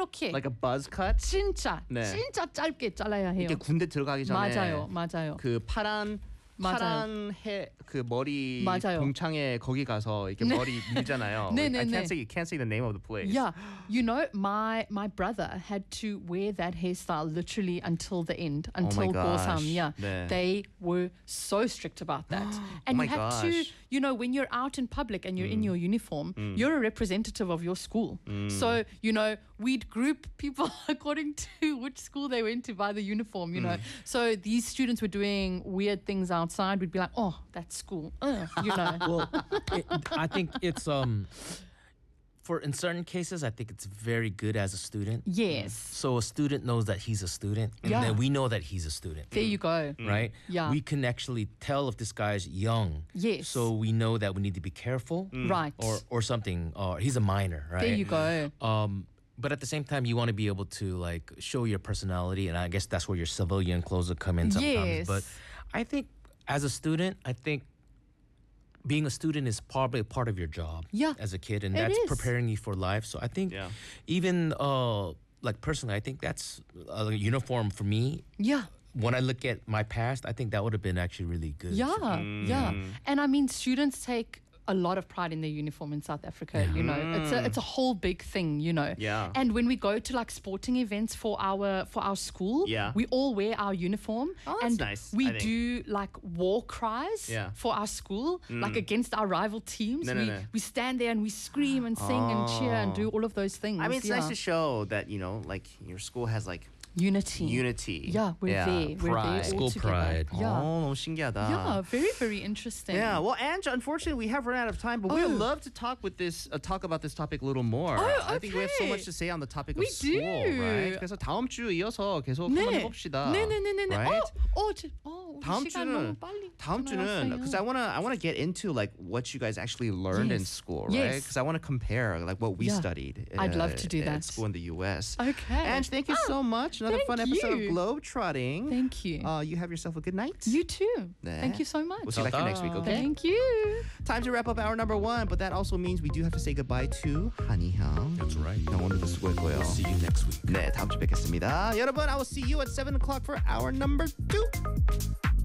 이렇게 Like a buzz cut. 진짜 네. 진짜 짧게 잘라야 해요. 이게 군대 들어가기 전에 맞아요. 그 파란 그 머리 맞아요. 동창회 거기 가서 이렇게 머리 밀잖아요. I can't say the name of the place. Yeah, you know, my brother had to wear that hairstyle literally until the end, until gosh. Go-sam. Yeah, 네. they were so strict about that. And my you have to, gosh. you know, when you're out in public and you're in your uniform, you're a representative of your school. So, you know, we'd group people according to which school they went to by the uniform, you know. So these students were doing weird things outside. We'd be like, oh, that's school. You know. Well, I think it's for in certain cases, I think it's very good as a student. Yes. So a student knows that he's a student, and Yeah. then we know that he's a student. There you go. Right? Yeah. We can actually tell if this guy's young. Yes. So we know that we need to be careful. Right. Or something. Or he's a minor, right? There you go. But at the same time, you want to be able to like show your personality, and I guess that's where your civilian clothes will come in sometimes. Yes. But I think as a student, I think being a student is probably a part of your job as a kid, and it that's is. preparing you for life. So I think even like personally, I think that's a uniform for me. Yeah. When I look at my past, I think that would have been actually really good. Yeah, yeah. And I mean, students take a lot of pride in their uniform in South Africa, you know. It's a whole big thing, you know. Yeah. And when we go to like sporting events for our school, we all wear our uniform. Oh, that's and nice, we I think. do like war cries for our school, like against our rival teams. We stand there and we scream and sing and cheer and do all of those things. I mean, it's nice to show that, you know, like your school has like unity. Yeah, we're there. We're pride. there all School together. pride. Yeah. 너무 신기하다. Yeah, very, very interesting. Yeah, well, Ange, unfortunately, we have run out of time, but we'd love to talk about this topic a little more. I think we have so okay. much to say on the topic of We school, do. right? 그래서 다음 주 이어서 계속 한번 해봅시다. 네네네네. Right? 다음 주는 너무 빨리 다음 주는 because I wanna get into like what you guys actually learned in school, right? Yes. Because I want to compare like what we studied. I'd love to do at that. school in the U.S. Okay. Ange, thank you so much. Another fun thank episode you. of Globetrotting. Thank you. You have yourself a good night. You too. 네. Thank you so much. We'll see you back here next week, okay? Thank you. Time to wrap up hour number 1, but that also means we do have to say goodbye to 한이형. That's right. 형 오늘도 수고했고요. We'll see you next week. 네, 다음 주 뵙겠습니다. 여러분, I will see you at 7 o'clock for hour number 2.